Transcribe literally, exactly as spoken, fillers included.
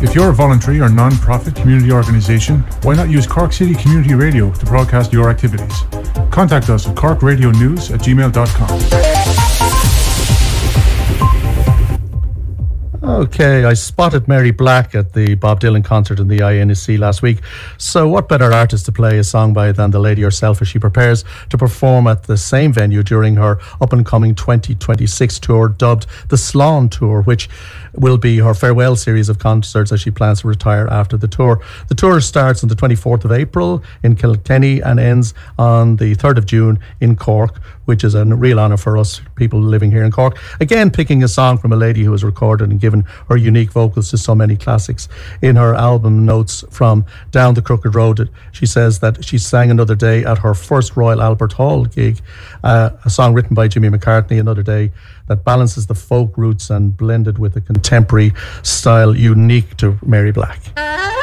If you're a voluntary or non-profit community organisation, why not use Cork City Community Radio to broadcast your activities? Contact us at cork radio news at gmail dot com. Okay, I spotted Mary Black at the Bob Dylan concert in the I N S C last week. So what better artist to play a song by than the lady herself as she prepares to perform at the same venue during her up-and-coming twenty twenty-six tour dubbed the Slán Tour, which will be her farewell series of concerts as she plans to retire after the tour. The tour starts on the twenty-fourth of April in Kilkenny and ends on the third of June in Cork, which is a real honour for us people living here in Cork. Again, picking a song from a lady who has recorded and given her unique vocals to so many classics. In her album notes from Down the Crooked Road, she says that she sang Another Day at her first Royal Albert Hall gig, uh, a song written by Jimmy McCartney, Another Day, that balances the folk roots and blended with a contemporary style unique to Mary Black.